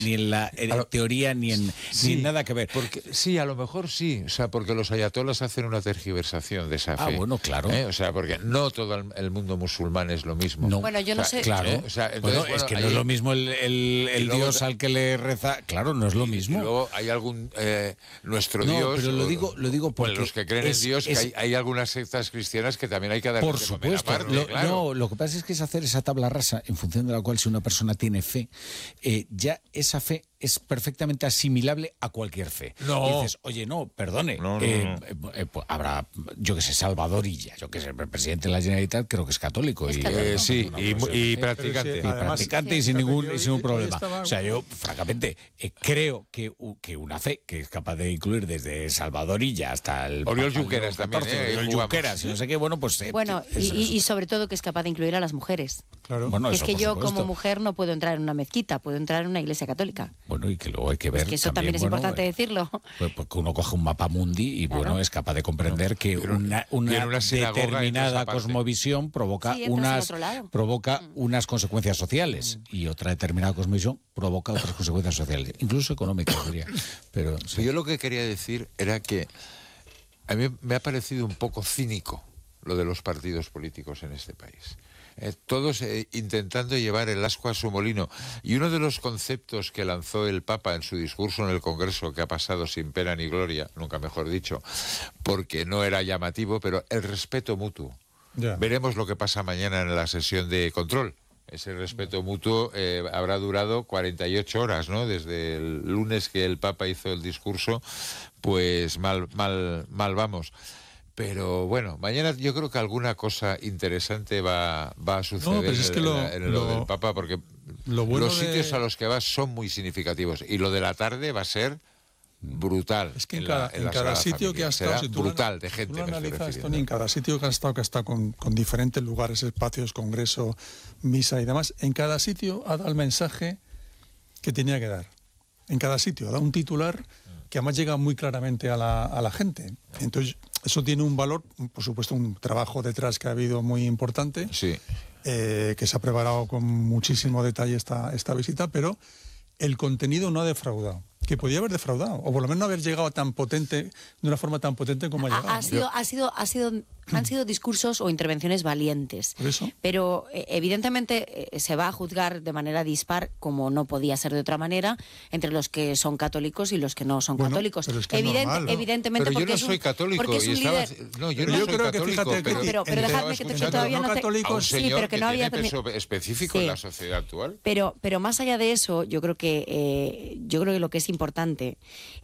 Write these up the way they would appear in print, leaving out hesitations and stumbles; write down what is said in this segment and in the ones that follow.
ni en la teoría, ni en nada que ver. Porque, sí, a lo mejor sí, o sea, porque los ayatolas hacen una tergiversación de esa fe. Bueno, claro. O sea, porque no todo el mundo musulmán es lo mismo. No. Bueno, yo no sé. Claro. O sea, entonces, es que no es lo mismo el Dios al que le reza. Claro, no es lo mismo. Y luego hay algún nuestro Dios. Pero lo digo porque los que creen en Dios, que hay algunas sectas cristianas que también hay que dar. Por supuesto. No, lo que pasa es que es hacer esa tabla rasa en función de la cual, si una persona tiene fe, ya esa fe es perfectamente asimilable a cualquier fe. No. Y dices, oye, no, perdone, pues habrá, yo que sé, Salvador Illa, yo que sé, el presidente de la Generalitat creo que es católico. Y practicante. Y practicante y sin ningún problema. O sea, yo, francamente, creo que una fe que es capaz de incluir desde Salvador Illa hasta el Oriol Junqueras también, Oriol Junqueras, y no sé qué, bueno, pues... y sobre todo que es capaz de incluir a las mujeres. Claro. Bueno, es que yo como mujer no puedo entrar en una mezquita, puedo entrar en una iglesia católica. Bueno, y que luego hay que ver... Es que eso también es importante decirlo. Porque uno coge un mapa mundi y es capaz de comprender que una determinada cosmovisión provoca unas consecuencias sociales y otra determinada cosmovisión provoca otras consecuencias sociales, incluso económicas, diría. Pero yo lo que quería decir era que a mí me ha parecido un poco cínico lo de los partidos políticos en este país. Todos intentando llevar el ascua a su molino. Y uno de los conceptos que lanzó el Papa en su discurso en el Congreso, que ha pasado sin pena ni gloria, nunca mejor dicho, porque no era llamativo, pero el respeto mutuo. Yeah. Veremos lo que pasa mañana en la sesión de control. Ese respeto mutuo habrá durado 48 horas, ¿no? Desde el lunes que el Papa hizo el discurso, pues mal vamos. Pero bueno, mañana yo creo que alguna cosa interesante va a suceder en lo del Papa, porque los sitios a los que vas son muy significativos. Y lo de la tarde va a ser brutal. Es que en cada sitio que has estado, brutal de gente. Tú lo analizas, Tony, en cada sitio que has estado con diferentes lugares, espacios, congreso, misa y demás, en cada sitio ha dado el mensaje que tenía que dar. En cada sitio ha dado un titular que además llega muy claramente a la gente. Entonces, eso tiene un valor, por supuesto, un trabajo detrás que ha habido muy importante, sí. Que se ha preparado con muchísimo detalle esta visita, pero el contenido no ha defraudado. Que podía haber defraudado, o por lo menos no haber llegado tan potente, de una forma tan potente como ha llegado. Han sido discursos o intervenciones valientes. ¿Por eso? Pero evidentemente se va a juzgar de manera dispar, como no podía ser de otra manera, entre los que son católicos y los que no son católicos. Pero es que es normal, ¿no? Evidentemente, pero yo no soy católico. Porque es un líder. Yo no soy católico, pero dejadme que todavía no a un señor pero que no había peso específico en la sociedad actual. Pero más allá de eso, yo creo que lo que es importante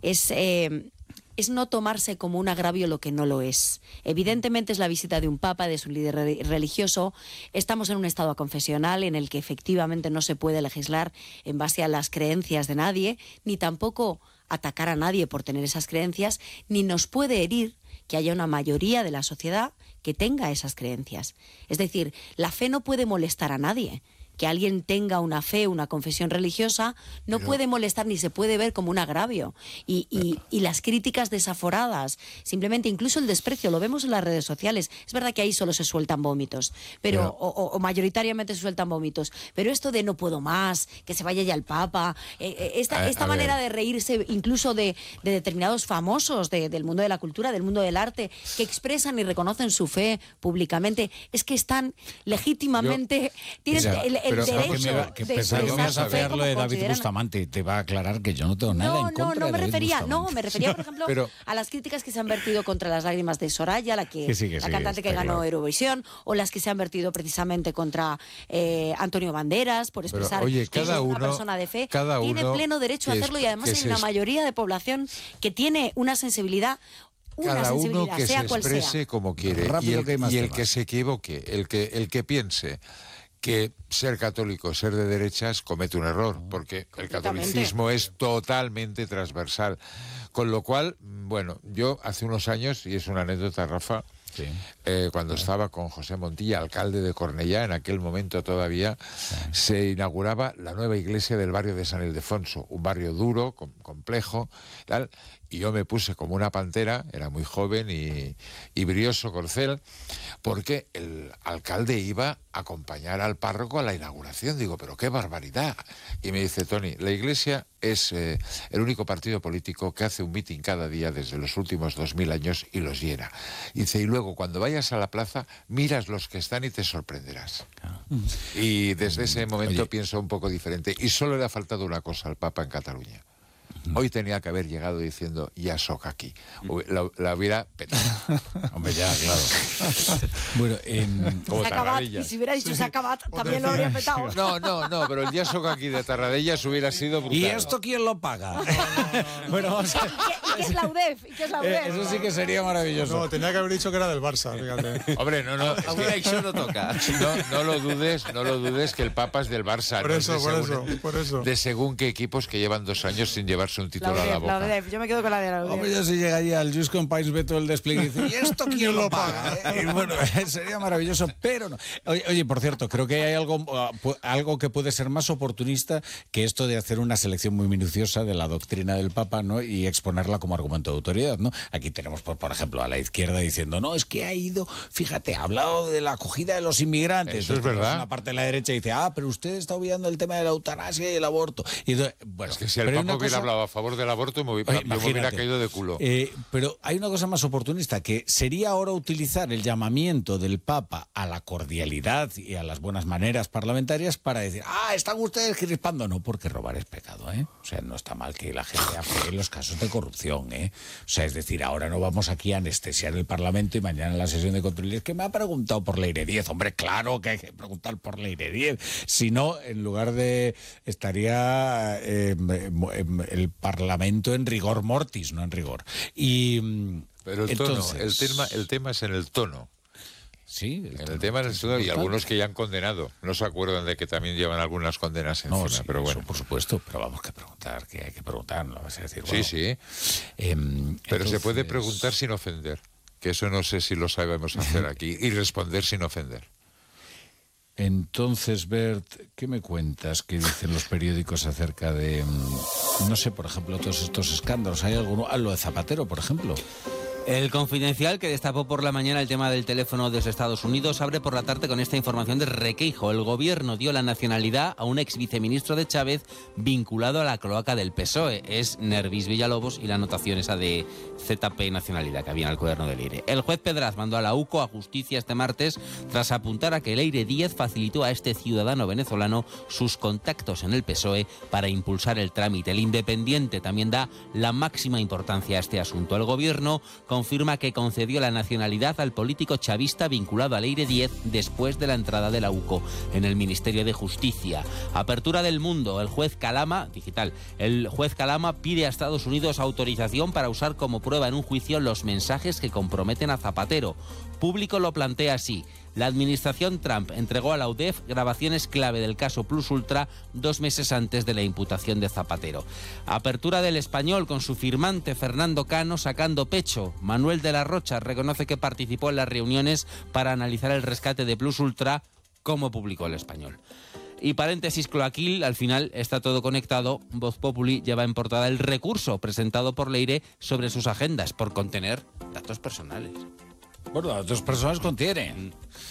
es no tomarse como un agravio lo que no lo es. Evidentemente es la visita de un papa, de su líder religioso. Estamos en un estado confesional en el que efectivamente no se puede legislar en base a las creencias de nadie, ni tampoco atacar a nadie por tener esas creencias, ni nos puede herir que haya una mayoría de la sociedad que tenga esas creencias. Es decir, la fe no puede molestar a nadie. Que alguien tenga una fe, una confesión religiosa, no puede molestar ni se puede ver como un agravio. Y las críticas desaforadas, simplemente incluso el desprecio, lo vemos en las redes sociales. Es verdad que ahí solo se sueltan vómitos, o mayoritariamente se sueltan vómitos. Pero esto de no puedo más, que se vaya ya el Papa, esta manera de reírse incluso de determinados famosos del mundo de la cultura, del mundo del arte, que expresan y reconocen su fe públicamente, es que están legítimamente... Pero que pensaba que ibas a hacer lo de David Bustamante, te va a aclarar que yo no tengo nada en contra de David Bustamante. Me refería, por ejemplo, a las críticas que se han vertido contra las lágrimas de Soraya, la cantante que ganó Eurovisión, o las que se han vertido precisamente contra Antonio Banderas, por expresar que es una persona de fe. Tiene pleno derecho a hacerlo, y además hay una mayoría de población que tiene una sensibilidad. Cada uno que se exprese como quiere, y el que se equivoque, el que piense que ser católico, ser de derechas, comete un error, porque el catolicismo es totalmente transversal. Con lo cual, bueno, yo hace unos años, y es una anécdota, Rafa, cuando estaba con José Montilla, alcalde de Cornellá, en aquel momento todavía, se inauguraba la nueva iglesia del barrio de San Ildefonso, un barrio duro, complejo, tal, y yo me puse como una pantera, era muy joven y brioso corcel, porque el alcalde iba a acompañar al párroco a la inauguración. Digo, pero qué barbaridad. Y me dice, Tony, la Iglesia es el único partido político que hace un mitin cada día desde los últimos 2000 años y los llena. Dice, y luego cuando vayas a la plaza, miras los que están y te sorprenderás. Y desde ese momento pienso un poco diferente. Y solo le ha faltado una cosa al Papa en Cataluña. Hoy tenía que haber llegado diciendo ya soc aquí. La hubiera petado. Hombre, ya, claro. Bueno, como Tarradella. Y si hubiera dicho se ha acabado, también lo habría petado. No, pero el ya soc aquí de Tarradellas hubiera sido brutal. ¿Y esto quién lo paga? Bueno, vamos a... ¿Qué es la UDEF? Eso sí que sería maravilloso. No, tenía que haber dicho que era del Barça, fíjate. Hombre, no. Eso no toca. No lo dudes que el Papa es del Barça. Por eso. De según qué equipos que llevan 2 años sin llevarse un título a la boca. La UDEF, yo me quedo con la de la UDEF. Hombre, yo si llegaría al Just con País Beto el despliegue y dice, ¿y esto quién lo paga? Y bueno, sería maravilloso, pero no. Oye, por cierto, creo que hay algo que puede ser más oportunista que esto de hacer una selección muy minuciosa de la doctrina del Papa, ¿no? Y exponerla como argumento de autoridad, ¿no? Aquí tenemos, por ejemplo, a la izquierda diciendo, no, es que ha ido, fíjate, ha hablado de la acogida de los inmigrantes. Eso es verdad. Una parte de la derecha dice, pero usted está obviando el tema de la eutanasia y el aborto. Y entonces, bueno, es que si el Papa hubiera hablado a favor del aborto, yo me hubiera caído de culo. Pero hay una cosa más oportunista, que sería ahora utilizar el llamamiento del Papa a la cordialidad y a las buenas maneras parlamentarias para decir, están ustedes crispando. No, porque robar es pecado, ¿eh? O sea, no está mal que la gente afee los casos de corrupción, ¿eh? O sea, es decir, ahora no vamos aquí a anestesiar el Parlamento y mañana en la sesión de control es que me ha preguntado por Leire 10. Hombre, claro que hay que preguntar por Leire 10. Si no, en lugar de... estaría el Parlamento en rigor mortis, no en rigor. Pero el tema es en el tono. Sí, el tema es el tono, y algunos que ya han condenado. No se acuerdan de que también llevan algunas condenas encima, sí, pero bueno. Eso, por supuesto, pero vamos que preguntar, que hay que preguntar, no vas a decir, bueno, sí. Pero entonces... se puede preguntar sin ofender, que eso no sé si lo sabemos hacer aquí, y responder sin ofender. Entonces, Bert, ¿qué me cuentas? ¿Qué dicen los periódicos acerca de, no sé, por ejemplo, todos estos escándalos? ¿Hay alguno? Lo de Zapatero, por ejemplo. El Confidencial, que destapó por la mañana el tema del teléfono desde Estados Unidos, abre por la tarde con esta información de Requeijo. El gobierno dio la nacionalidad a un ex viceministro de Chávez vinculado a la cloaca del PSOE. Es Nervis Villalobos y la anotación esa de ZP nacionalidad que había en el cuaderno del Leire. El juez Pedraz mandó a la UCO a justicia este martes tras apuntar a que Leire 10 facilitó a este ciudadano venezolano sus contactos en el PSOE para impulsar el trámite. El Independiente también da la máxima importancia a este asunto. El gobierno confirma que concedió la nacionalidad al político chavista vinculado a Leire 10 después de la entrada de la UCO en el Ministerio de Justicia. Apertura del Mundo. El juez Calama pide a Estados Unidos autorización para usar como prueba en un juicio los mensajes que comprometen a Zapatero. Público lo plantea así. La administración Trump entregó a la UDEF grabaciones clave del caso Plus Ultra 2 meses antes de la imputación de Zapatero. Apertura del Español con su firmante Fernando Cano sacando pecho. Manuel de la Rocha reconoce que participó en las reuniones para analizar el rescate de Plus Ultra, como publicó el Español. Y paréntesis cloaquil, al final está todo conectado. Voz Populi lleva en portada el recurso presentado por Leire sobre sus agendas por contener datos personales. Bueno, datos personales contienen.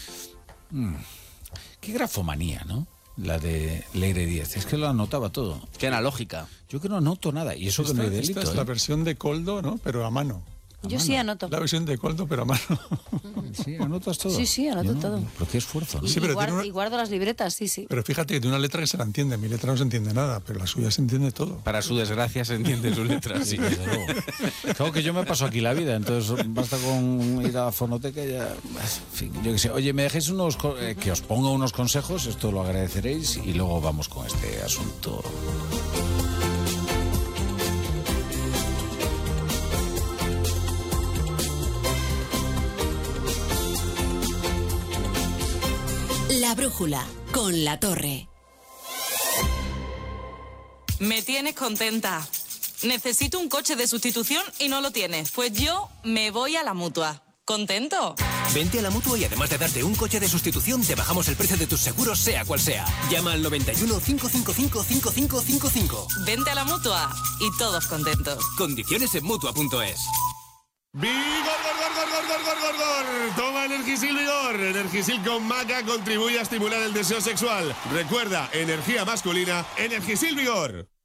Qué grafomanía, ¿no? La de Leire 10. Es que lo anotaba todo. Qué analógica. Yo que no anoto nada. Y eso que no hay delito. Esta es la versión de Coldo, ¿no? Pero a mano. Yo sí anoto. La versión de Coldo, pero a mano. Sí, anotas todo. Sí, anoto todo. Pero qué esfuerzo, ¿no? Sí, y guardo las libretas, sí. Pero fíjate que tiene una letra que se la entiende. Mi letra no se entiende nada, pero la suya se entiende todo. Para su desgracia se entiende su letra, sí. Desde luego. Claro que yo me paso aquí la vida, entonces basta con ir a la fonoteca y ya... En fin, yo qué sé. Oye, ¿me dejáis que os ponga unos consejos? Esto lo agradeceréis y luego vamos con este asunto. La brújula, con La Torre. Me tienes contenta. Necesito un coche de sustitución y no lo tienes. Pues yo me voy a la Mutua. ¿Contento? Vente a la Mutua y además de darte un coche de sustitución, te bajamos el precio de tus seguros, sea cual sea. Llama al 91 555 5555. Vente a la Mutua y todos contentos. Condiciones en Mutua.es. ¡Vigor! Toma Energisil Vigor. Energisil con maca contribuye a estimular el deseo sexual. Recuerda, energía masculina, Energisil Vigor.